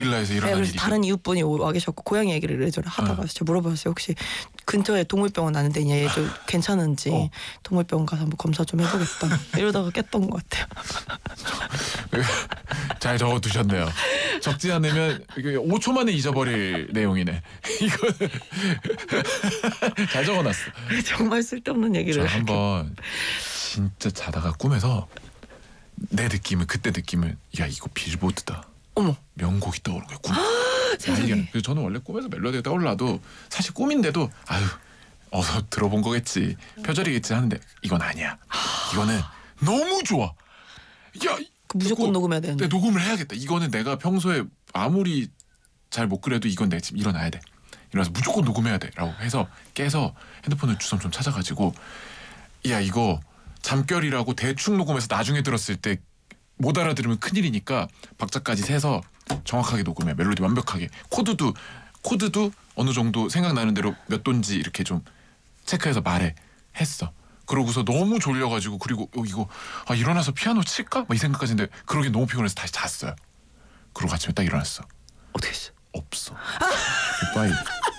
빌라에서 네, 일어난 그래서 일이. 다른 이웃분이 와 계셨고 고양이 얘기를 예전에 하다가 진짜 물어봤어요. 혹시 근처에 동물병원 아는데 얘 좀 괜찮은지 동물병원 가서 한번 검사 좀 해보겠다. 이러다가 깼던 것 같아요. 잘 적어두셨네요. 적지 않으면 이게 5초 만에 잊어버릴 내용이네. 이거는 잘 적어놨어. 정말 쓸데없는 저 얘기를. 한번 진짜 자다가 꿈에서 내 느낌은 그때 느낌은 야 이거 빌보드다. 어머. 명곡이 떠오른 거야. 꿈. 세상에. 그래서 저는 원래 꿈에서 멜로디가 떠올라도 사실 꿈인데도 아유 어서 들어본 거겠지 표절이겠지 하는데 이건 아니야. 이거는 너무 좋아. 야 무조건 녹음해야 되는데. 녹음을 해야겠다. 이거는 내가 평소에 아무리 잘 못 그래도 이건 내가 지금 일어나야 돼. 일어나서 무조건 녹음해야 돼라고 해서 깨서 핸드폰을 주섬주섬 찾아가지고 야 이거 잠결이라고 대충 녹음해서 나중에 들었을 때 못 알아들으면 큰일이니까 박자까지 세서 정확하게 녹음해. 멜로디 완벽하게. 코드도 어느 정도 생각나는 대로 몇 도인지 이렇게 좀 체크해서 말해. 했어. 그러고서 너무 졸려가지고 그리고 이거 일어나서 피아노 칠까? 막 이 생각까지 했는데 그러기 너무 피곤해서 다시 잤어요. 그러고 아침에 딱 일어났어. 어떻게 했어? 없어. 굿바이.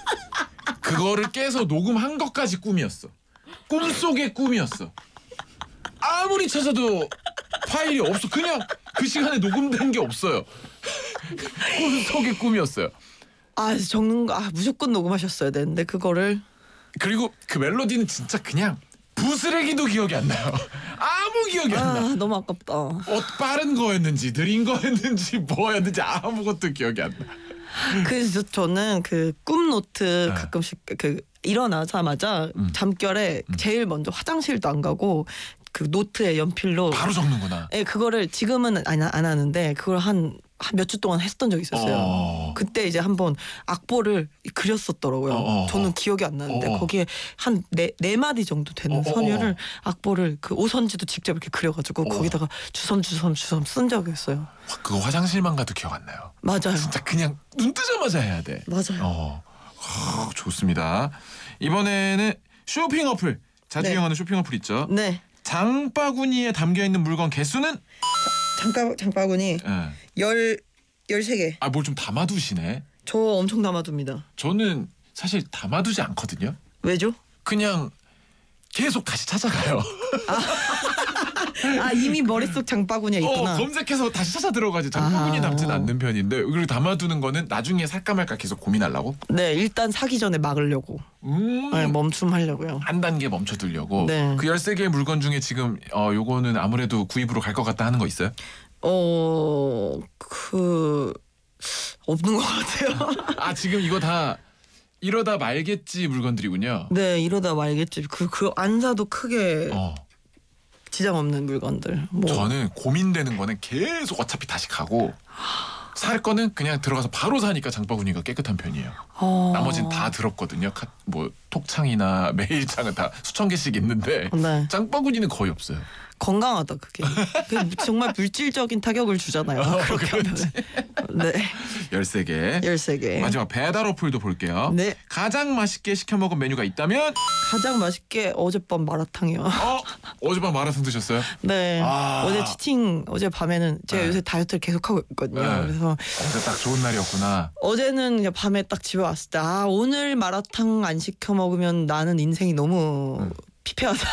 그거를 깨서 녹음한 것까지 꿈이었어. 꿈속의 꿈이었어. 아무리 찾아도 파일이 없어. 그냥 그 시간에 녹음된 게 없어요. 꿈속의 꿈이었어요. 적는 거 무조건 녹음하셨어야 되는데 그거를. 그리고 그 멜로디는 진짜 그냥 부스레기도 기억이 안 나요. 아무 기억이 안 나. 너무 아깝다. 빠른 거였는지 느린 거였는지 뭐였는지 아무것도 기억이 안 나. 그래서 저는 그 꿈 노트 가끔씩 그 일어나자마자 잠결에 제일 먼저 화장실도 안 가고 그 노트에 연필로 바로 적는구나. 네, 그거를 지금은 안 하는데 그걸 한 몇 주 동안 했었던 적이 있었어요. 그때 이제 한번 악보를 그렸었더라고요. 저는 기억이 안 나는데 거기에 한 네 마디 정도 되는 선율을 악보를 그 오선지도 직접 이렇게 그려가지고 거기다가 주섬 쓴 적이 있어요. 그거 화장실만 가도 기억 안 나요. 맞아요. 진짜 그냥 눈 뜨자마자 해야 돼. 맞아요. 좋습니다. 이번에는 쇼핑 어플. 자주 네. 이용하는 쇼핑 어플 있죠. 네. 장바구니에 담겨있는 물건 개수는? 장바구니 13개. 뭘 좀 담아두시네. 저 엄청 담아둡니다. 저는 사실 담아두지 않거든요. 왜죠? 그냥 계속 다시 찾아가요. 이미 머릿속 장바구니에 있구나. 검색해서 다시 찾아 들어가지 장바구니에 담지는 않는 편인데 그리고 담아두는 거는 나중에 살까 말까 계속 고민하려고? 네, 일단 사기 전에 막으려고. 네, 멈춤하려고요. 한 단계 멈춰두려고. 네. 그 13개의 물건 중에 지금 요거는 아무래도 구입으로 갈 것 같다 하는 거 있어요? 없는 것 같아요. 지금 이거 다 이러다 말겠지 물건들이군요. 네, 이러다 말겠지. 안 사도 크게 지장 없는 물건들. 저는 고민되는 거는 계속 어차피 다시 가고 살 거는 그냥 들어가서 바로 사니까 장바구니가 깨끗한 편이에요. 나머지는 다 들었거든요. 톡창이나 메일창은 다 수천 개씩 있는데 네. 장바구니는 거의 없어요. 건강하다 그게. 정말 물질적인 타격을 주잖아요. 그렇게 하면. 네. 13개. 마지막 배달 어플도 볼게요. 네. 가장 맛있게 시켜 먹은 메뉴가 있다면? 가장 맛있게 어젯밤 마라탕이요. 어젯밤 마라탕 드셨어요? 네. 어젯밤에는 제가 요새 다이어트를 계속하고 있거든요. 그래서 어제 딱 좋은 날이었구나. 어제는 그냥 밤에 딱 집에 왔을 때 오늘 마라탕 안 시켜 먹으면 나는 인생이 너무 피폐하다.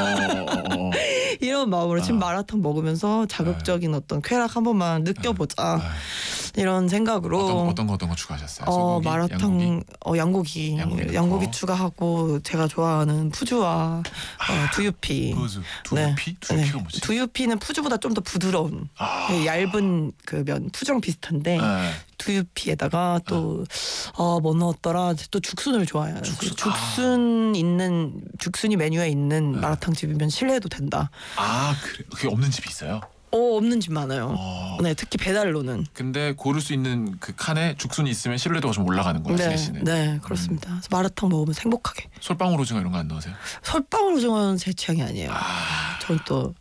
이런 마음으로 지금 마라탕 먹으면서 자극적인 어떤 쾌락 한 번만 느껴보자. 이런 생각으로 어떤 거 추가하셨어요? 소고기? 마라탕 양고기 추가하고 제가 좋아하는 푸주와 두유피. 두유피? 두유피가 뭐지? 두유피는 푸주보다 좀 더 부드러운 얇은 그 면 푸주랑 비슷한데 두유피에다가 또 뭐 넣었더라. 또 죽순을 좋아해요. 죽순이 메뉴에 있는 마라탕 집이면 신뢰해도 된다. 그래. 그게 없는 집이 있어요? 없는 집 많아요. 네, 특히 배달로는. 근데 고를 수 있는 그 칸에 죽순이 있으면 신뢰도가 좀 올라가는 거예요, 네, 씨는. 네, 그렇습니다. 그래서 마라탕 먹으면 행복하게. 솔방울 오징어 이런 거 안 넣으세요? 솔방울 오징어는 제 취향이 아니에요. 저는 또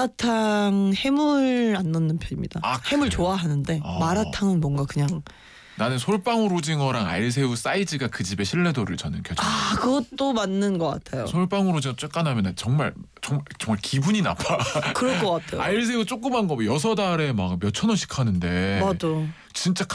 마라탕 해물 안 넣는 편입니다. 해물 좋아하는데 마라탕은 뭔가 그냥 나는 솔방울 오징어랑 알새우 사이즈가 그 집의 신뢰도를 저는 결정해요. 아 그것도 맞는 것 같아요. 솔방울 오징어 쬐까나면 정말 기분이 나빠. 그럴 것 같아요. 알새우 조그만 거 6알에 막 몇천 원씩 하는데 맞아. 진짜